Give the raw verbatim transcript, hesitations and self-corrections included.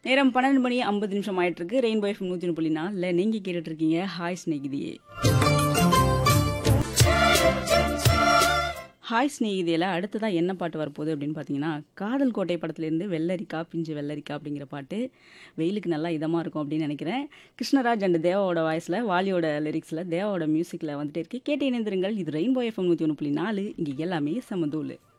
நேரம் பன்னிரண்டு மணி ஐம்பது நிமிஷம் ஆயிட்டிருக்கு. ரெயின்போ எஃப்எம் நூற்றி ஒன்று புள்ளி நாலில் நீங்கள் கேட்டுட்ருக்கீங்க ஹாய் ஸ்நேகிதியே. ஹாய் ஸ்நேகிதியில் அடுத்ததாக என்ன பாட்டு வரப்போகுது அப்படின்னு பார்த்தீங்கன்னா, காதல் கோட்டை படத்துலேருந்து வெள்ளரிக்கா பிஞ்சு வெள்ளரிக்கா அப்படிங்கிற பாட்டு வெயிலுக்கு நல்லா இதமாக இருக்கும் அப்படின்னு நினைக்கிறேன். கிருஷ்ணராஜ் அண்ட் தேவாவோட வாய்ஸில், வாலியோட லிரிக்ஸில், தேவாவோட மியூசிக்கில் வந்துட்டே இருக்கு. கேட்டு இணைந்திருங்கள். இது ரெயின்போ எஃப்எம் நூற்றி ஒன்று புள்ளி நாலு. இங்கே எல்லாமே சமதூள்.